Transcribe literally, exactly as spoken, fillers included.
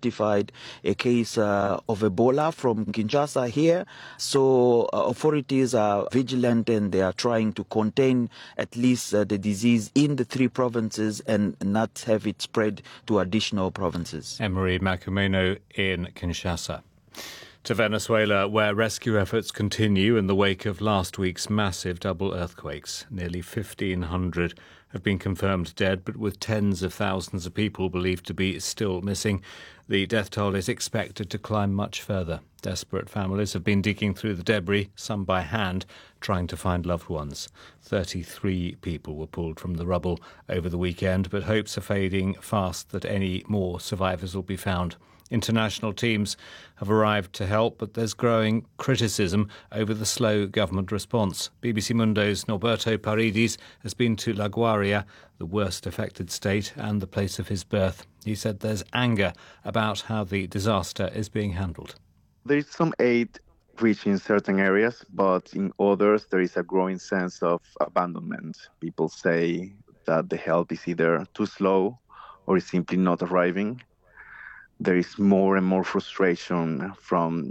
identified a case uh, of Ebola from Kinshasa here. So uh, authorities are vigilant and they are trying to contain at least uh, the disease in the three provinces and not have it spread to additional provinces. Emery Macumeno in Kinshasa. To Venezuela, where rescue efforts continue in the wake of last week's massive double earthquakes. Nearly fifteen hundred have been confirmed dead, but with tens of thousands of people believed to be still missing. The death toll is expected to climb much further. Desperate families have been digging through the debris, some by hand, trying to find loved ones. thirty-three people were pulled from the rubble over the weekend, but hopes are fading fast that any more survivors will be found. International teams have arrived to help, but there's growing criticism over the slow government response. B B C Mundo's Norberto Paredes has been to La Guaria, the worst affected state and the place of his birth. He said there's anger about how the disaster is being handled. There is some aid reaching certain areas, but in others there is a growing sense of abandonment. People say that the help is either too slow or is simply not arriving. There is more and more frustration from